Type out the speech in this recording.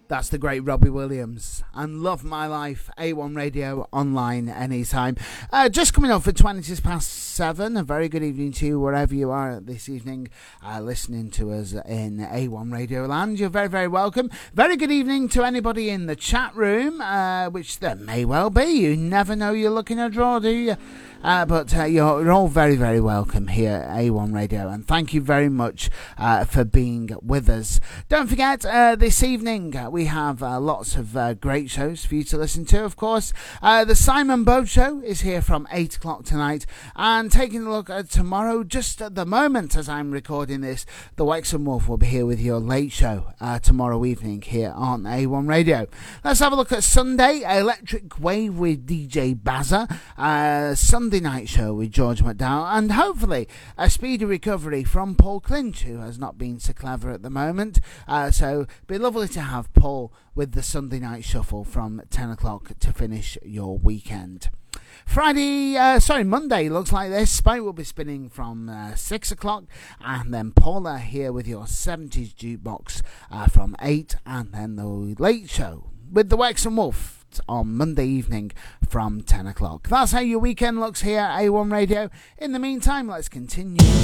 That's the great Robbie Williams and Love My Life, A1 Radio, online anytime. Just coming up for 7:20. A very good evening to you wherever you are this evening, listening to us in A1 Radio Land. You're very, very welcome. Very good evening to anybody in the chat room, which there may well be. You never know you're looking at a draw, do you? But you're all very, very welcome here at A1 Radio, and thank you very much for being with us. Don't forget, this evening we have lots of great shows for you to listen to, of course. The Simon Bowe Show is here from 8 o'clock tonight, and taking a look at tomorrow, just at the moment as I'm recording this, the Wexham Wolf will be here with your late show tomorrow evening here on A1 Radio. Let's have a look at Sunday, Electric Wave with DJ Bazza, Sunday night show with George McDowell, and hopefully a speedy recovery from Paul Clinch, who has not been so clever at the moment. So it'd be lovely to have Paul with the Sunday night shuffle from 10 o'clock to finish your weekend. Monday looks like this. Spike will be spinning from 6 o'clock, and then Paula here with your 70s jukebox from 8, and then the late show with the Wexham Wolf on Monday evening from 10 o'clock. That's how your weekend looks here at A1 Radio. In the meantime, let's continue.